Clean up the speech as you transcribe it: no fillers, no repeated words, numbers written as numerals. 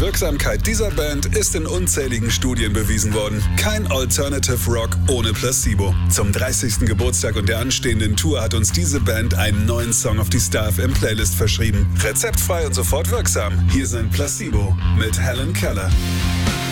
Wirksamkeit dieser Band ist in unzähligen Studien bewiesen worden. Kein Alternative Rock ohne Placebo. Zum 30. Geburtstag und der anstehenden Tour hat uns diese Band einen neuen Song auf die Star FM Playlist verschrieben. Rezeptfrei und sofort wirksam. Hier sind Placebo mit Helen Keller.